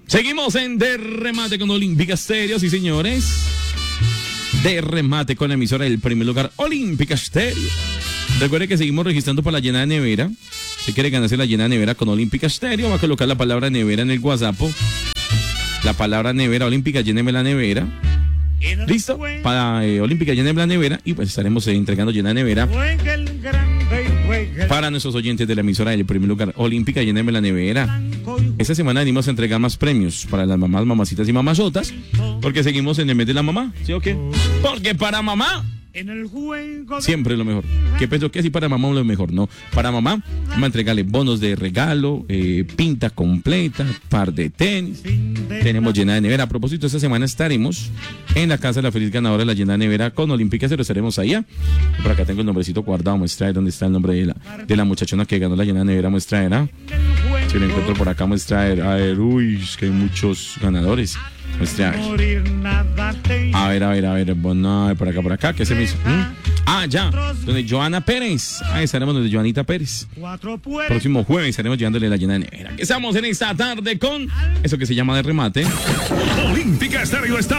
Seguimos en De Remate con Olímpica Estéreo, sí señores. De Remate con la emisora del primer lugar, Olímpica Estéreo. Recuerde que seguimos registrando para la llena de nevera. Si quiere ganarse la llena de nevera con Olímpica Estéreo, va a colocar la palabra nevera en el WhatsApp. La palabra nevera, Olímpica, lléneme la nevera. ¿Listo? Para Olímpica, lléneme la nevera. Y pues estaremos entregando llena de nevera para nuestros oyentes de la emisora del primer lugar, Olímpica, lléneme la nevera. Esta semana venimos a entregar más premios para las mamás, mamacitas y mamazotas, porque seguimos en el mes de la mamá, ¿sí o qué? Porque para mamá siempre lo mejor. ¿Qué pensó que si para mamá lo mejor? No, para mamá vamos a entregarle bonos de regalo, pinta completa, par de tenis, tenemos llena de nevera. A propósito, esta semana estaremos en la casa de la feliz ganadora de la llena de nevera con Olímpica, pero estaremos allá. Por acá tengo el nombrecito guardado, muestra dónde está el nombre de la muchachona que ganó la llena de nevera, muestra era. Si lo encuentro por acá, muestra a ver, uy, es que hay muchos ganadores. Muestra a ver, bueno, por acá, ¿qué se me hizo? Ya, donde Joana Pérez. Ahí estaremos donde Joanita Pérez. Próximo jueves estaremos llevándole la llena de nevera. Estamos en esta tarde con eso que se llama De Remate. Olímpica Estéreo está